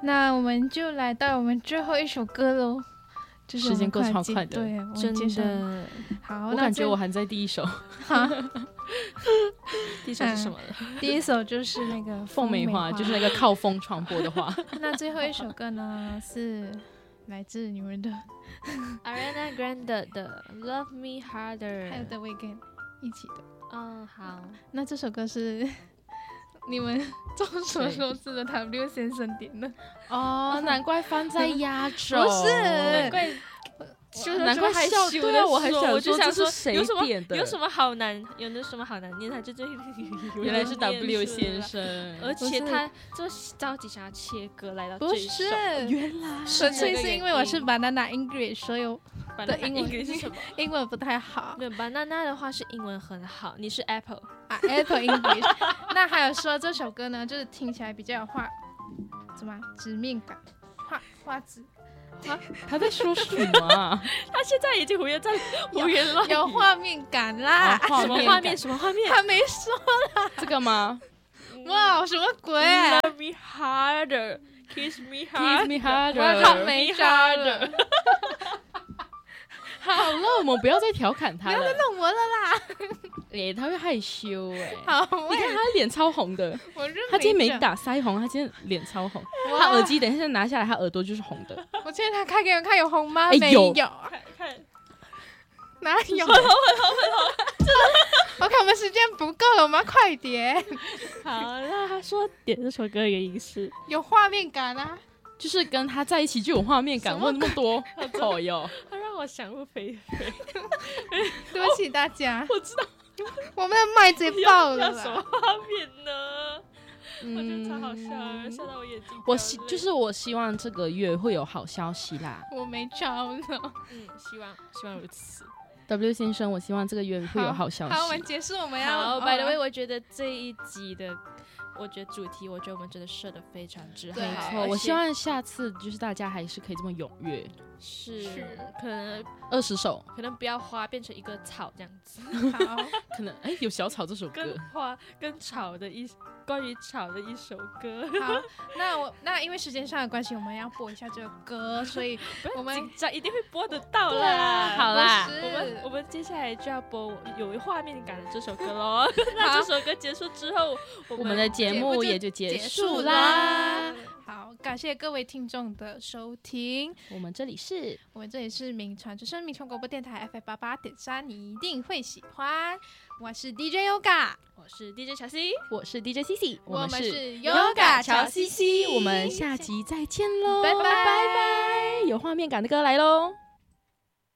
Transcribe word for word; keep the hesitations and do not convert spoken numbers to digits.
那我们就来到我们最后一首歌喽。就是、 时间过超快的， 对， 真的。 好， 我感觉我还在第一首。 第一首是什么了？ 嗯、第一首就是那个凤梅花，就是那个靠风传播的花。 那最后一首歌呢，是来自你们的 Ariana Grande 的 Love Me Harder， 还有 The Weeknd 一起的。 嗯、哦，好。 那这首歌是你们众所周知的 W 先生点的。 哦，难怪放在压轴。 不是， 难怪。 就是难怪笑，对啊，我还想说这是谁点的？ 有什么好难？有的什么好难念？他就这原来是 W 先生， 而且他这么着急想要切歌来到这一首， 原来纯粹是因为我是 Banana English， 所以我的英文是什么？ 英文不太好。 没有 Banana 的话是英文很好，你是 Apple 啊 Apple English。那还有说这首歌呢，就是听起来比较有画什么直面感，画画质。 他他在说什么、啊？ 他现在已经胡言在胡言乱语， 有画面感啦！ 啊、 什么画面？什么画面？ 他没说啦。 这个吗？ 哇，什么鬼、啊、 ？Love me harder, kiss me harder, kiss me harder， 我靠，没招了。 好了，我们不要再调侃他了， 不要再弄我了啦！ 哎、欸，他会害羞哎、欸。 好， 你看他脸超红的， 我他今天没打腮红，他今天脸超红。他耳机等一下拿下来，他耳朵就是红的。 我今天他开给我看有红吗？ 欸、 没有， 看看哪有？ 很红很红很红。OK， 我们时间不够了，我们要快点。 好，那他说点这首歌的原因是有画面感啊。 就是跟他在一起就有画面感，问那么多，哦哟， 他让我想入非非。 对不起大家， 我知道我们的麦直接爆了啦。 要什么画面呢？嗯、我觉得超好笑，笑到我眼睛。 我希就是我希望这个月会有好消息啦。 我没招了。 嗯，希望希望如此。 W 先生，我希望这个月会有好消息。 好，好我们结束，我们要。 好 ，by the way， 我觉得这一集的。我觉得主题，我觉得我们真的设得非常之好。 没错，我希望下次就是大家还是可以这么踊跃。 是，可能二十首， 可能不要花变成一个草这样子。 好， 可能哎、欸，有小草这首歌， 跟花跟草的一关于草的一首歌。 好，那我那因为时间上的关系，我们要播一下这个歌，所以我们紧张一定会播得到啦。 啊、 好啦， 我们我们接下来就要播有画面感的这首歌喽。那这首歌结束之后，我们, 我们的节目也就结束啦。 好，感谢各位听众的收听。 我们这里是， 我们这里是名传之声名传广播电台 F M 八八点三，你一定会喜欢。我是 D J Yoga， 我是 D J 乔西， 我是 D J C C， 我们是 Yoga 乔西西， 我们下集再见喽， 拜拜拜拜，有画面感的歌来喽。